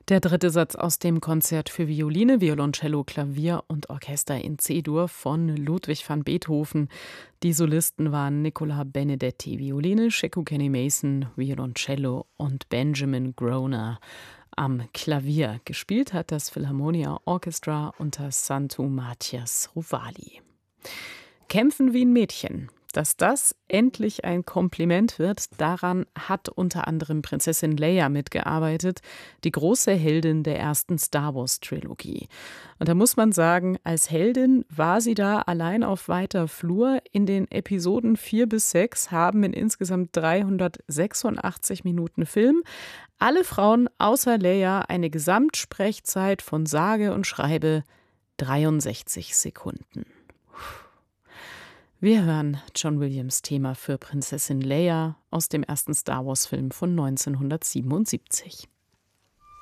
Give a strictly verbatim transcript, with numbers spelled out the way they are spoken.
Der dritte Satz aus dem Konzert für Violine, Violoncello, Klavier und Orchester in C-Dur von Ludwig van Beethoven. Die Solisten waren Nicola Benedetti, Violine, Sheku Kenny Mason, Violoncello und Benjamin Groner am Klavier. Gespielt hat das Philharmonia Orchestra unter Santu Mathias Ruvali. Kämpfen wie ein Mädchen. Dass das endlich ein Kompliment wird, daran hat unter anderem Prinzessin Leia mitgearbeitet, die große Heldin der ersten Star-Wars-Trilogie. Und da muss man sagen, als Heldin war sie da allein auf weiter Flur. In den Episoden vier bis sechs haben in insgesamt dreihundertsechsundachtzig Minuten Film alle Frauen außer Leia eine Gesamtsprechzeit von sage und schreibe dreiundsechzig Sekunden. Wir hören John Williams' Thema für Prinzessin Leia aus dem ersten Star-Wars-Film von neunzehnhundertsiebenundsiebzig.